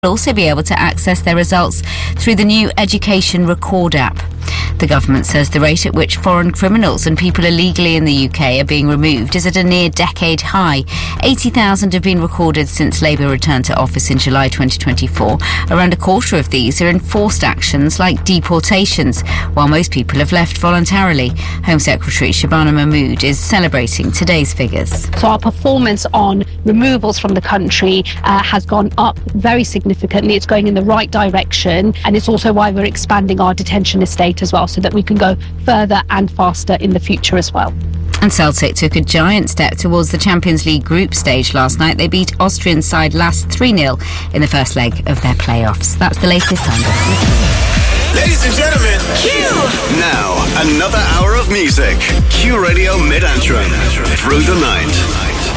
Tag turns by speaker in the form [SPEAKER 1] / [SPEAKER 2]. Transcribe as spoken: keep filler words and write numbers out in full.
[SPEAKER 1] also be able to access their results through the new Education Record app. The government says the rate at which foreign criminals and people illegally in the U K are being removed is at a near-decade high. eighty thousand have been recorded since Labour returned to office in July twenty twenty-four. Around a quarter of these are enforced actions like deportations, while most people have left voluntarily. Home Secretary Shabana Mahmood is celebrating today's figures.
[SPEAKER 2] So our performance on removals from the country uh, has gone up very significantly. It's going in the right direction, and it's also why we're expanding our detention estate as well, so that we can go further and faster in the future as well.
[SPEAKER 1] And Celtic took a giant step towards the Champions League group stage last night. They beat Austrian side Lask three nil in the first leg of their playoffs. That's the latest.
[SPEAKER 3] Ladies and gentlemen, Q!
[SPEAKER 4] Now, another hour of music. Q Radio Mid-Antrim. Through the night.